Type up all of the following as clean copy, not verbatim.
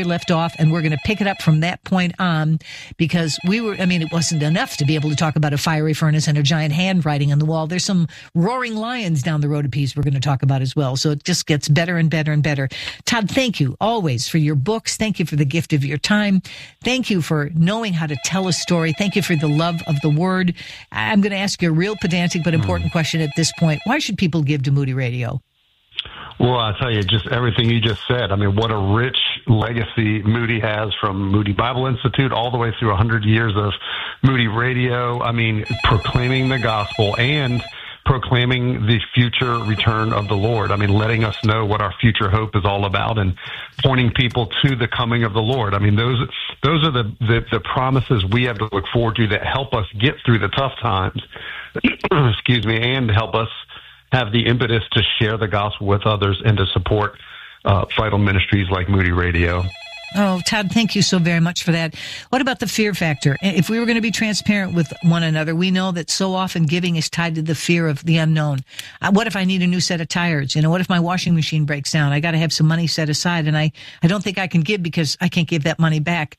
we left off, and we're going to pick it up from that point on, because it wasn't enough to be able to talk about a fiery furnace and a giant handwriting on the wall. There's some roaring lions down the road a piece we're going to talk about as well. So it just gets better and better and better. Todd, thank you always for your books. Thank you for the gift of your time. Thank you for knowing how to tell a story. Thank you for the love of the word. I'm going to ask you a real pedantic but important question at this point. Why should people give to Moody Radio? Well, I tell you, just everything you just said. I mean, what a rich legacy Moody has, from Moody Bible Institute all the way through 100 years of Moody Radio. I mean, proclaiming the gospel and proclaiming the future return of the Lord. I mean, letting us know what our future hope is all about and pointing people to the coming of the Lord. I mean, those are the promises we have to look forward to that help us get through the tough times, excuse me, and help us have the impetus to share the gospel with others and to support vital ministries like Moody Radio. Oh, Todd, thank you so very much for that. What about the fear factor? If we were going to be transparent with one another, we know that so often giving is tied to the fear of the unknown. What if I need a new set of tires? What if my washing machine breaks down? I got to have some money set aside, and I don't think I can give because I can't give that money back.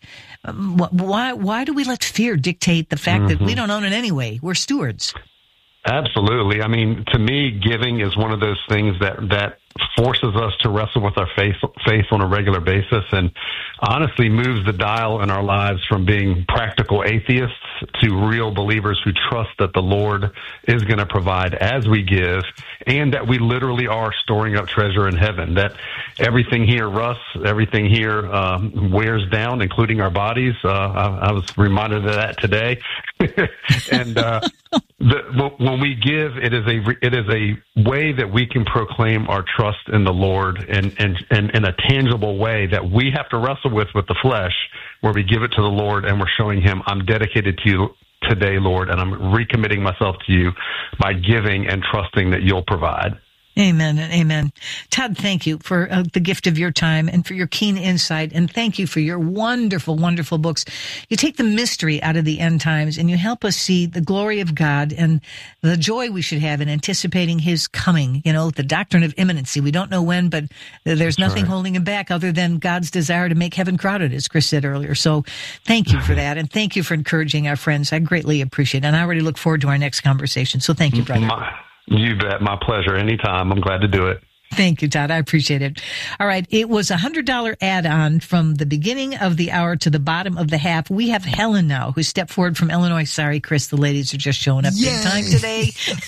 Why do we let fear dictate the fact that we don't own it anyway? We're stewards. Absolutely. I mean, to me, giving is one of those things that forces us to wrestle with our faith on a regular basis, and honestly moves the dial in our lives from being practical atheists to real believers who trust that the Lord is going to provide as we give, and that we literally are storing up treasure in heaven, that everything here rusts, everything here wears down, including our bodies. I was reminded of that today. And when we give, it is a way that we can proclaim our trust in the Lord and in a tangible way that we have to wrestle with the flesh, where we give it to the Lord and we're showing him, I'm dedicated to you today, Lord, and I'm recommitting myself to you by giving and trusting that you'll provide. Amen and amen. Todd, thank you for the gift of your time and for your keen insight. And thank you for your wonderful, wonderful books. You take the mystery out of the end times and you help us see the glory of God and the joy we should have in anticipating his coming. The doctrine of imminency. We don't know when, but there's nothing holding him back other than God's desire to make heaven crowded, as Chris said earlier. So thank you for that. And thank you for encouraging our friends. I greatly appreciate it. And I already look forward to our next conversation. So thank you, brother. You bet. My pleasure. Anytime. I'm glad to do it. Thank you, Todd. I appreciate it. All right. It was a $100 add-on from the beginning of the hour to the bottom of the half. We have Helen now, who stepped forward from Illinois. Sorry, Chris, the ladies are just showing up big time today.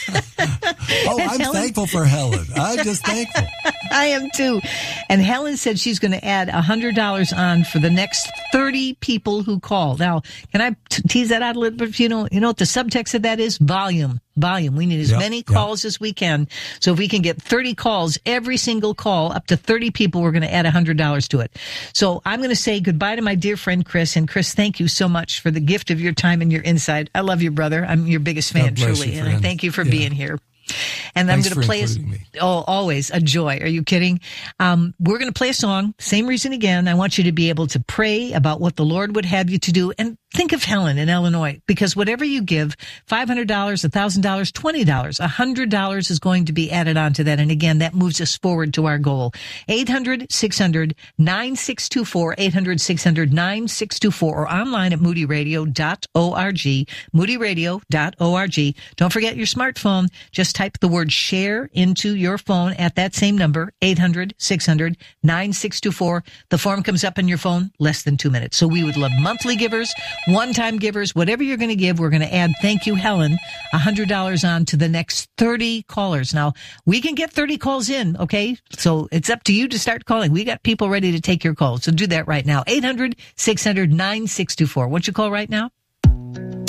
I'm thankful for Helen. I'm just thankful. I am too. And Helen said she's going to add $100 on for the next 30 people who call. Now, can I tease that out a little bit? You know what the subtext of that is? Volume. We need as many calls as we can. So if we can get 30 calls, every single call, up to 30 people, we're going to add $100 to it. So I'm going to say goodbye to my dear friend, Chris. And Chris, thank you so much for the gift of your time and your insight. I love you, brother. I'm your biggest fan, truly. And I thank you for being here. And I'm going to play always a joy. Are you kidding? We're going to play a song. Same reason again. I want you to be able to pray about what the Lord would have you to do. And think of Helen in Illinois, because whatever you give, $500, $1,000, $20, $100 is going to be added on to that. And again, that moves us forward to our goal. 800-600-9624, 800-600-9624, or online at moodyradio.org, moodyradio.org. Don't forget your smartphone. Just type the word share into your phone at that same number, 800-600-9624. The form comes up on your phone, less than 2 minutes. So we would love monthly givers, one-time givers, whatever you're going to give. We're going to add, thank you, Helen, $100 on to the next 30 callers. Now, we can get 30 calls in, okay? So it's up to you to start calling. We got people ready to take your calls. So do that right now. 800-600-9624. What's your call right now?